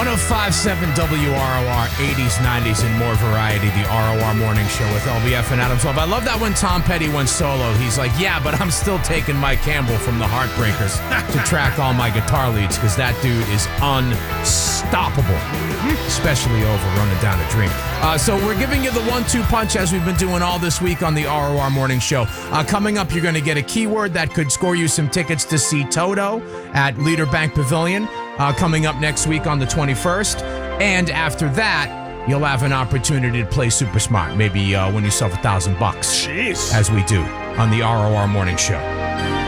105.7 WROR, 80s, 90s, and more variety. The ROR Morning Show with LBF and Adam 12. I love that when Tom Petty went solo. He's like, yeah, but I'm still taking Mike Campbell from the Heartbreakers to track all my guitar leads because that dude is unstoppable, especially over Running Down a Dream. So we're giving you the 1-2 punch as we've been doing all this week on the ROR Morning Show. Coming up, you're going to get a keyword that could score you some tickets to see Toto at Leader Bank Pavilion. Coming up next week on the 21st. And after that, you'll have an opportunity to play Super Smart. Maybe win yourself $1,000. Jeez. As we do on the ROR Morning Show.